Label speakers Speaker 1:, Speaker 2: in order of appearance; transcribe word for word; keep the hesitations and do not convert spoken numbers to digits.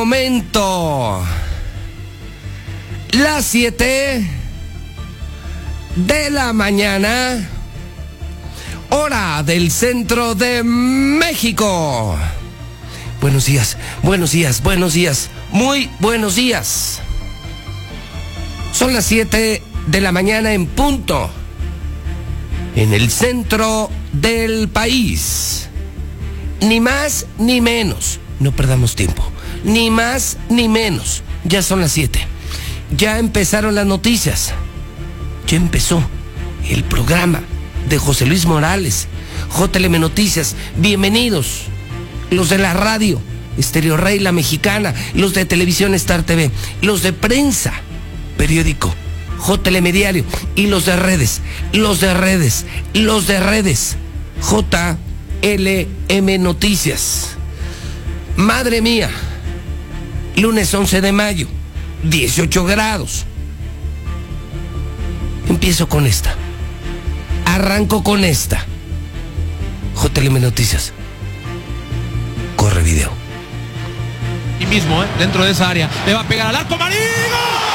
Speaker 1: Momento. Las siete de la mañana, hora del centro de México. Buenos días, buenos días, buenos días, muy buenos días. Son las siete de la mañana en punto, en el centro del país. Ni más ni menos, no perdamos tiempo, ni más ni menos. Ya son las siete, ya empezaron las noticias, ya empezó el programa de José Luis Morales, J L M Noticias. Bienvenidos los de la radio Estéreo Rey, La Mexicana, los de Televisión Star T V, los de prensa, periódico J L M Diario, y los de redes, los de redes, los de redes, J L M Noticias. Madre mía, lunes once de mayo, dieciocho grados. Empiezo con esta, arranco con esta. J L M Noticias, corre video.
Speaker 2: Y mismo, ¿eh? Dentro de esa área, le va a pegar al arco, Marín.